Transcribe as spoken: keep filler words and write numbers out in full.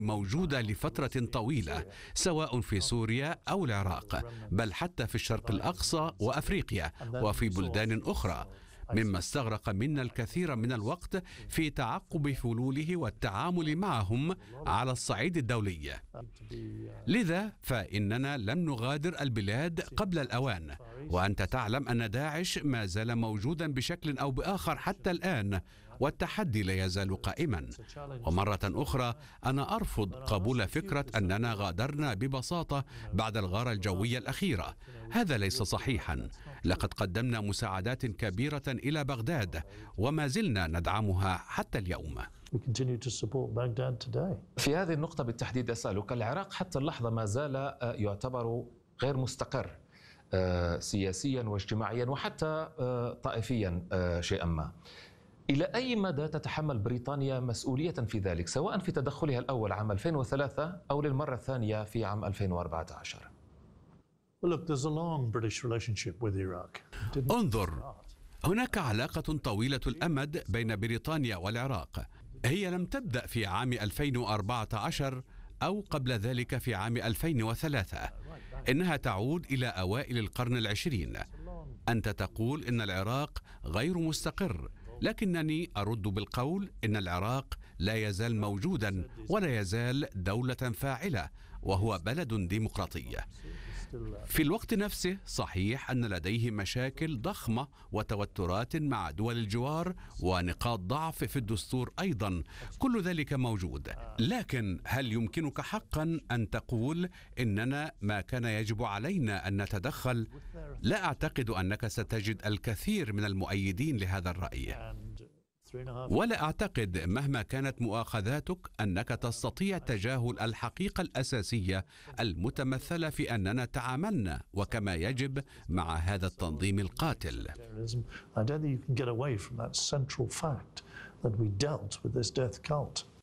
موجودة لفترة طويلة، سواء في سوريا أو العراق، بل حتى في الشرق الأقصى وأفريقيا وفي بلدان أخرى، مما استغرق منا الكثير من الوقت في تعقب فلوله والتعامل معهم على الصعيد الدولي. لذا فإننا لم نغادر البلاد قبل الأوان، وأنت تعلم أن داعش ما زال موجودا بشكل أو بآخر حتى الآن، والتحدي لا يزال قائما. ومرة أخرى أنا أرفض قبول فكرة أننا غادرنا ببساطة بعد الغارة الجوية الأخيرة. هذا ليس صحيحا. لقد قدمنا مساعدات كبيرة إلى بغداد وما زلنا ندعمها حتى اليوم. في هذه النقطة بالتحديد أسألك، العراق حتى اللحظة ما زال يعتبر غير مستقر سياسيا واجتماعيا وحتى طائفيا شيئا ما. إلى أي مدى تتحمل بريطانيا مسؤولية في ذلك، سواء في تدخلها الأول عام ألفين وثلاثة أو للمرة الثانية في عام ألفين وأربعة عشر؟ انظر، هناك علاقة طويلة الأمد بين بريطانيا والعراق. هي لم تبدأ في عام ألفين وأربعة عشر أو قبل ذلك في عام ألفين وثلاثة، إنها تعود إلى أوائل القرن العشرين. أنت تقول إن العراق غير مستقر، لكنني أرد بالقول إن العراق لا يزال موجودا ولا يزال دولة فاعلة، وهو بلد ديمقراطي. في الوقت نفسه صحيح أن لديه مشاكل ضخمة وتوترات مع دول الجوار ونقاط ضعف في الدستور أيضا، كل ذلك موجود. لكن هل يمكنك حقا أن تقول إننا ما كان يجب علينا أن نتدخل؟ لا أعتقد أنك ستجد الكثير من المؤيدين لهذا الرأي، ولا أعتقد مهما كانت مؤاخذاتك أنك تستطيع تجاهل الحقيقة الأساسية المتمثلة في أننا تعاملنا وكما يجب مع هذا التنظيم القاتل.